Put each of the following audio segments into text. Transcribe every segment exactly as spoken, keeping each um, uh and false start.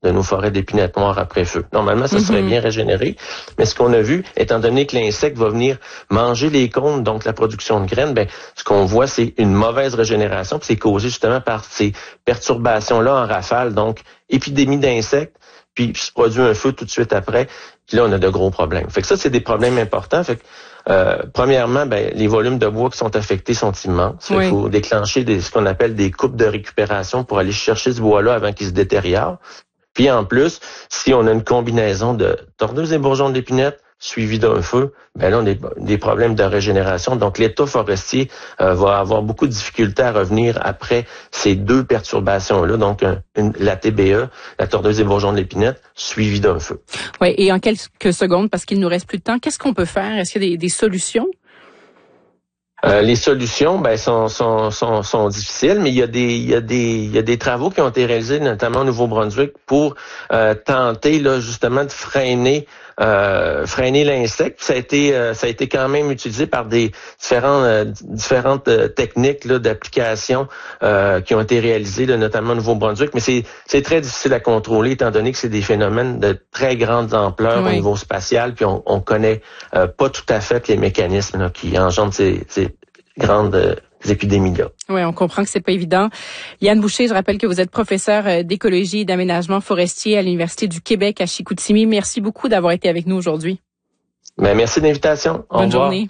de nos forêts d'épinette noire après feu. Normalement, ça serait mm-hmm. bien régénéré, mais ce qu'on a vu, étant donné que l'insecte va venir manger les cônes, donc la production de graines, ben ce qu'on voit, c'est une mauvaise régénération, puis c'est causé justement par ces perturbations-là en rafale, donc épidémie d'insectes, puis se produit un feu tout de suite après, puis là, on a de gros problèmes. Fait que ça, c'est des problèmes importants. Fait que, euh, premièrement, ben, les volumes de bois qui sont affectés sont immenses. Oui. Il faut déclencher des, ce qu'on appelle des coupes de récupération pour aller chercher ce bois-là avant qu'il se détériore. Puis en plus, si on a une combinaison de tordeuse et bourgeons d'épinette suivi d'un feu, ben là, on a des, des problèmes de régénération. Donc, l'État forestier euh, va avoir beaucoup de difficultés à revenir après ces deux perturbations-là. Donc, un, une, la T B E, la tordeuse et bourgeons de l'épinette, suivi d'un feu. Oui, et en quelques secondes, parce qu'il nous reste plus de temps, qu'est-ce qu'on peut faire? Est-ce qu'il y a des, des solutions? Euh, les solutions, ben, sont, sont, sont, sont difficiles, mais il y a des, il y a des, il y a des travaux qui ont été réalisés, notamment au Nouveau-Brunswick, pour euh, tenter, là, justement, de freiner, euh, freiner l'insecte. Ça a été, euh, ça a été quand même utilisé par des différents, euh, différentes euh, techniques, là, d'application, euh, qui ont été réalisées, là, notamment au Nouveau-Brunswick, mais c'est, c'est très difficile à contrôler, étant donné que c'est des phénomènes de très grande ampleur oui. au niveau spatial, puis on, on connaît euh, pas tout à fait les mécanismes, là, qui engendrent ces, ces grandes euh, épidémies-là. Oui, on comprend que c'est pas évident. Yann Boucher, je rappelle que vous êtes professeur d'écologie et d'aménagement forestier à l'Université du Québec à Chicoutimi. Merci beaucoup d'avoir été avec nous aujourd'hui. Ben, merci de l'invitation. Au Bonne revoir. journée.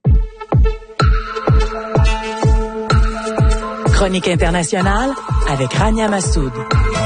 Chronique internationale avec Rania Massoud.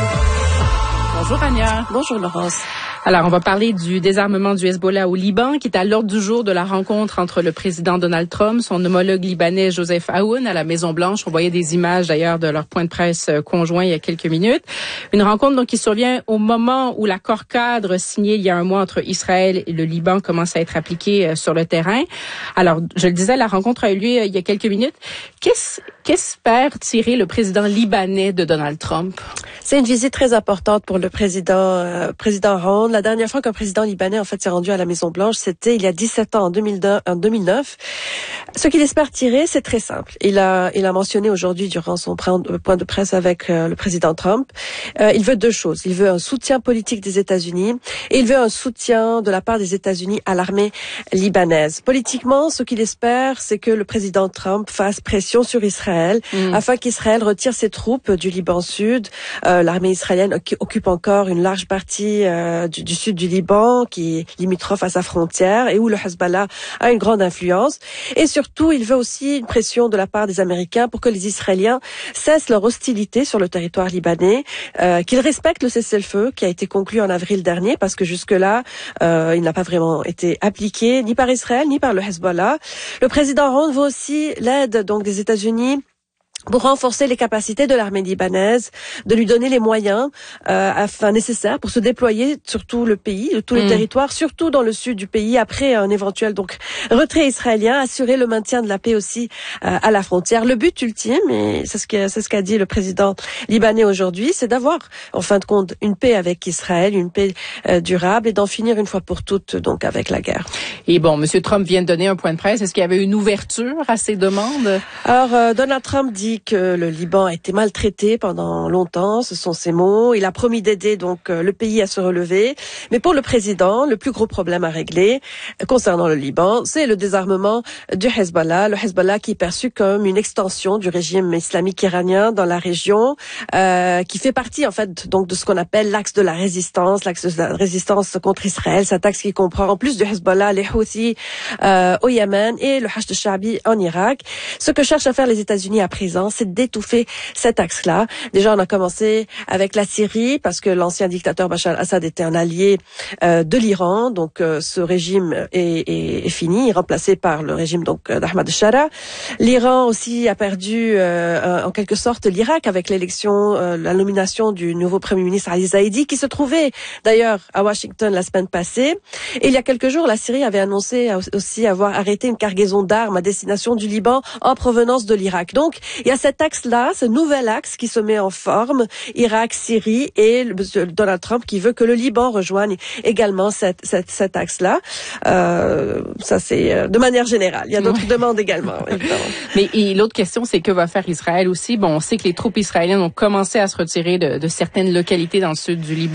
Bonjour Rania. Bonjour Laurence. Alors, on va parler du désarmement du Hezbollah au Liban, qui est à l'ordre du jour de la rencontre entre le président Donald Trump, son homologue libanais Joseph Aoun à la Maison-Blanche. On voyait des images d'ailleurs de leur point de presse conjoint il y a quelques minutes. Une rencontre donc qui survient au moment où l'accord cadre signé il y a un mois entre Israël et le Liban commence à être appliqué sur le terrain. Alors, je le disais, la rencontre a eu lieu il y a quelques minutes. Qu'est-ce, qu'espère tirer le président libanais de Donald Trump? C'est une visite très importante pour le président, euh, président Aoun. La dernière fois qu'un président libanais en fait s'est rendu à la Maison-Blanche, c'était il y a dix-sept ans, en deux mille neuf. Ce qu'il espère tirer, c'est très simple. Il a, il a mentionné aujourd'hui durant son point de presse avec euh, le président Trump, euh, il veut deux choses. Il veut un soutien politique des États-Unis et il veut un soutien de la part des États-Unis à l'armée libanaise. Politiquement, ce qu'il espère, c'est que le président Trump fasse pression sur Israël mmh. afin qu'Israël retire ses troupes du Liban Sud. Euh, l'armée israélienne occupe encore une large partie euh, du, du sud du Liban, qui est limitrophe à sa frontière et où le Hezbollah a une grande influence. Et surtout, il veut aussi une pression de la part des Américains pour que les Israéliens cessent leur hostilité sur le territoire libanais, euh, qu'ils respectent le cessez-le-feu qui a été conclu en avril dernier, parce que jusque-là, euh, il n'a pas vraiment été appliqué ni par Israël ni par le Hezbollah. Le président Aoun veut aussi l'aide donc des États-Unis pour renforcer les capacités de l'armée libanaise, de lui donner les moyens euh, afin nécessaires pour se déployer sur tout le pays, tous les mmh. territoires, surtout dans le sud du pays, après un éventuel donc retrait israélien, assurer le maintien de la paix aussi euh, à la frontière. Le but ultime, et c'est ce que c'est ce qu'a dit le président libanais aujourd'hui, c'est d'avoir en fin de compte une paix avec Israël, une paix euh, durable, et d'en finir une fois pour toutes donc avec la guerre. Et bon, M. Trump vient de donner un point de presse. Est-ce qu'il y avait une ouverture à ces demandes? Alors, euh, Donald Trump dit que le Liban a été maltraité pendant longtemps, ce sont ses mots. Il a promis d'aider donc le pays à se relever. Mais pour le président, le plus gros problème à régler concernant le Liban, c'est le désarmement du Hezbollah. Le Hezbollah qui est perçu comme une extension du régime islamique iranien dans la région, euh, qui fait partie en fait donc de ce qu'on appelle l'axe de la résistance, l'axe de la résistance contre Israël. Cet axe qui comprend en plus du Hezbollah les Houthis euh, au Yémen et le Hashd al-Sha'bi en Irak. Ce que cherchent à faire les États-Unis à présent, c'est d'étouffer cet axe-là. Déjà, on a commencé avec la Syrie parce que l'ancien dictateur Bachar al-Assad était un allié euh, de l'Iran. Donc, euh, ce régime est, est, est fini, remplacé par le régime donc d'Ahmad al-Shara. L'Iran aussi a perdu, euh, en quelque sorte, l'Irak avec l'élection, euh, la nomination du nouveau premier ministre Ali Zaidi, qui se trouvait d'ailleurs à Washington la semaine passée. Et il y a quelques jours, la Syrie avait annoncé aussi avoir arrêté une cargaison d'armes à destination du Liban en provenance de l'Irak. Donc, il y a cet axe-là, ce nouvel axe qui se met en forme, Irak, Syrie, et Donald Trump qui veut que le Liban rejoigne également cet, cet, cet axe-là. Euh, ça, c'est de manière générale. Il y a d'autres oui. demandes également, évidemment. Mais et l'autre question, c'est que va faire Israël aussi? Bon, on sait que les troupes israéliennes ont commencé à se retirer de, de certaines localités dans le sud du Liban.